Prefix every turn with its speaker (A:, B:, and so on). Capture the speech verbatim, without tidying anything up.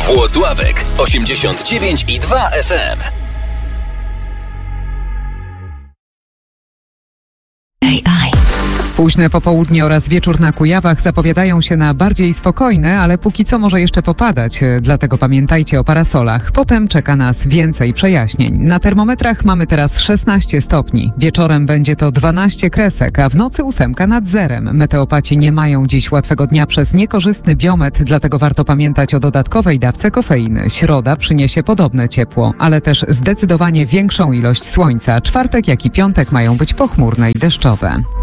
A: Włocławek osiemdziesiąt dziewięć i dwa F M.
B: Późne popołudnie oraz wieczór na Kujawach zapowiadają się na bardziej spokojne, ale póki co może jeszcze popadać, dlatego pamiętajcie o parasolach. Potem czeka nas więcej przejaśnień. Na termometrach mamy teraz szesnaście stopni. Wieczorem będzie to dwanaście kresek, a w nocy ósemka nad zerem. Meteopaci nie mają dziś łatwego dnia przez niekorzystny biometr, dlatego warto pamiętać o dodatkowej dawce kofeiny. Środa przyniesie podobne ciepło, ale też zdecydowanie większą ilość słońca. Czwartek, jak i piątek mają być pochmurne i deszczowe.